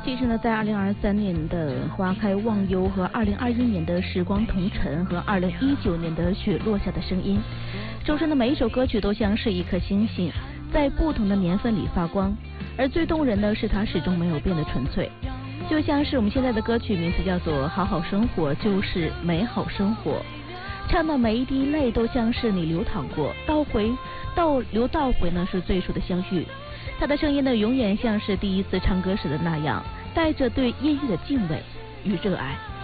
其实呢，在2023年的花开忘忧和2021年的时光同尘和2019年的雪落下的声音，周深的每一首歌曲都像是一颗星星，在不同的年份里发光，而最动人的是它始终没有变得纯粹。就像是我们现在的歌曲名字叫做《好好生活就是美好生活》，唱的每一滴泪都像是你流淌过，倒回呢是最初的相遇。他的声音呢永远像是第一次唱歌时的那样，带着对音乐的敬畏与热爱。